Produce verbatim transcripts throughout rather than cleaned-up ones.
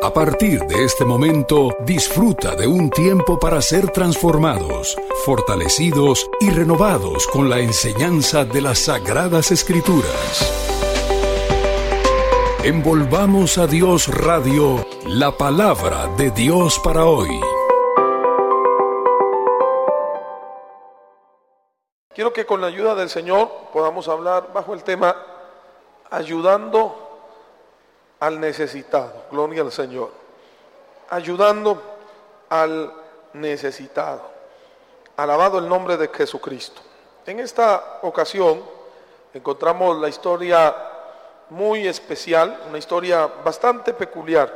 A partir de este momento, disfruta de un tiempo para ser transformados, fortalecidos y renovados con la enseñanza de las Sagradas Escrituras. Envolvamos a Dios Radio, la palabra de Dios para hoy. Quiero que con la ayuda del Señor podamos hablar bajo el tema ayudando al necesitado. Gloria al Señor. Ayudando al necesitado. Alabado el nombre de Jesucristo. En esta ocasión encontramos la historia muy especial, una historia bastante peculiar,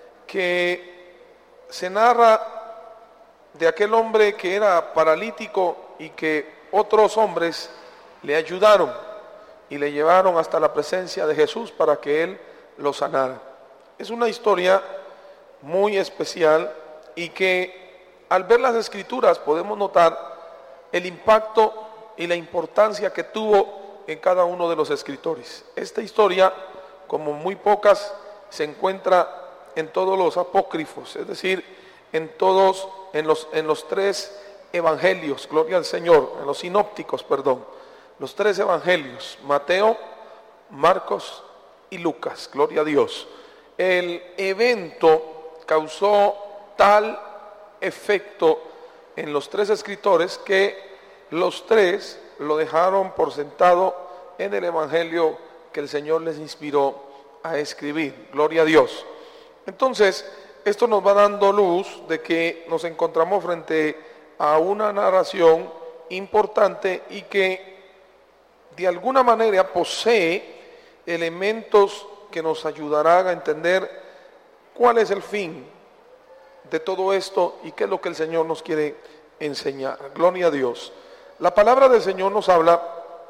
que se narra de aquel hombre que era paralítico y que otros hombres le ayudaron y le llevaron hasta la presencia de Jesús para que él lo sanara. Es una historia muy especial y que al ver las Escrituras podemos notar el impacto y la importancia que tuvo en cada uno de los escritores. Esta historia, como muy pocas, se encuentra en todos los apócrifos, es decir, en todos, en los, en los tres evangelios, gloria al Señor, en los sinópticos, perdón, los tres evangelios, Mateo, Marcos y Lucas, gloria a Dios. El evento causó tal efecto en los tres escritores que los tres lo dejaron por sentado en el evangelio que el Señor les inspiró a escribir, gloria a Dios. Entonces, esto nos va dando luz de que nos encontramos frente a una narración importante y que de alguna manera posee elementos que nos ayudarán a entender cuál es el fin de todo esto y qué es lo que el Señor nos quiere enseñar. Gloria a Dios. La palabra del Señor nos habla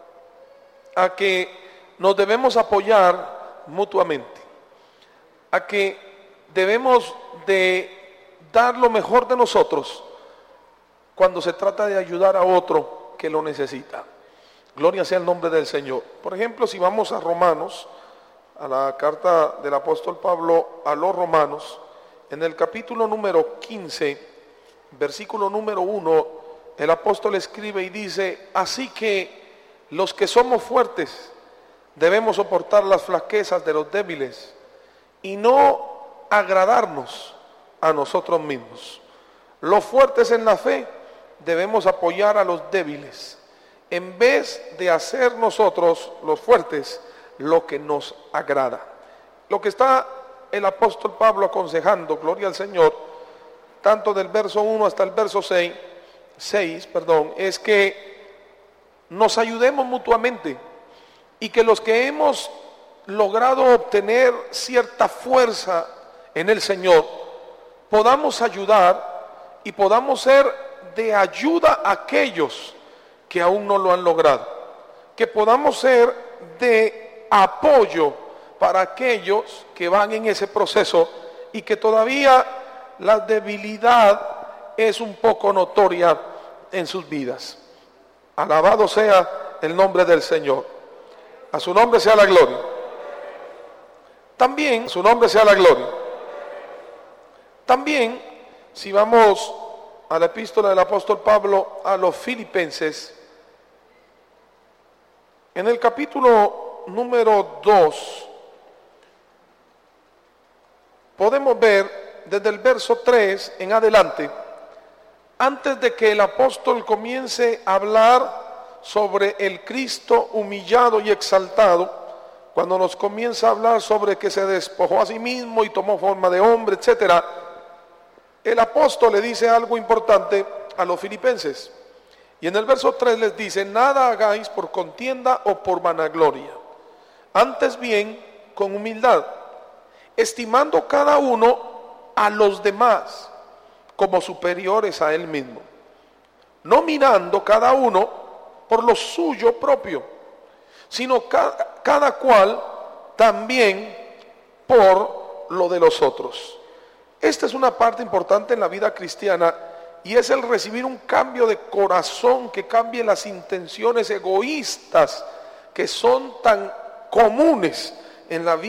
a que nos debemos apoyar mutuamente, a que debemos de dar lo mejor de nosotros cuando se trata de ayudar a otro que lo necesita. Gloria sea el nombre del Señor. Por ejemplo, si vamos a Romanos, a la carta del apóstol Pablo a los Romanos, en el capítulo número quince, versículo número uno, el apóstol escribe y dice: así que los que somos fuertes debemos soportar las flaquezas de los débiles y no agradarnos a nosotros mismos. Los fuertes en la fe debemos apoyar a los débiles, en vez de hacer nosotros, los fuertes, lo que nos agrada. Lo que está el apóstol Pablo aconsejando, gloria al Señor, tanto del verso uno hasta el verso seis, seis, perdón, es que nos ayudemos mutuamente y que los que hemos logrado obtener cierta fuerza en el Señor, podamos ayudar y podamos ser de ayuda a aquellos que aún no lo han logrado, que podamos ser de apoyo para aquellos que van en ese proceso y que todavía la debilidad es un poco notoria en sus vidas. Alabado sea el nombre del Señor. A su nombre sea la gloria. También, a su nombre sea la gloria. También, si vamos a la epístola del apóstol Pablo a los Filipenses, en el capítulo número dos, podemos ver desde el verso tres en adelante, antes de que el apóstol comience a hablar sobre el Cristo humillado y exaltado, cuando nos comienza a hablar sobre que se despojó a sí mismo y tomó forma de hombre, etcétera, el apóstol le dice algo importante a los filipenses. Y en el verso tres les dice: nada hagáis por contienda o por vanagloria, antes bien con humildad, estimando cada uno a los demás como superiores a él mismo, no mirando cada uno por lo suyo propio, sino cada, cada cual también por lo de los otros. Esta es una parte importante en la vida cristiana, y es el recibir un cambio de corazón que cambie las intenciones egoístas que son tan comunes en la vida